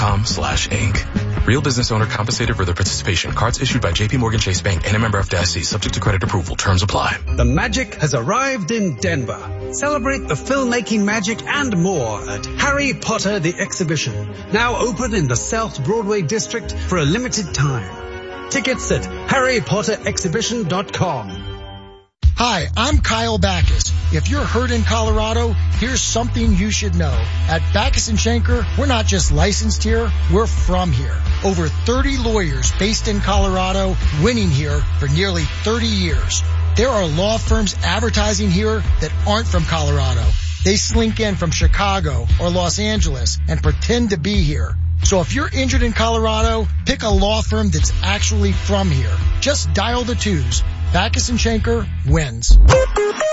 backasinShankers.com/Inc. Real business owner compensated for their participation. Cards issued by J.P. Morgan Chase Bank and a member of FDIC. Subject to credit approval. Terms apply. The magic has arrived in Denver. Celebrate the filmmaking magic and more at Harry Potter the Exhibition. Now open in the South Broadway District for a limited time. Tickets at HarryPotterExhibition.com. Hi, I'm Kyle Backus. If you're hurt in Colorado, here's something you should know. At Backus & Shanker, we're not just licensed here, we're from here. Over 30 lawyers based in Colorado, winning here for nearly 30 years. There are law firms advertising here that aren't from Colorado. They slink in from Chicago or Los Angeles and pretend to be here. So if you're injured in Colorado, pick a law firm that's actually from here. Just dial the 2s. Backus & Shanker wins.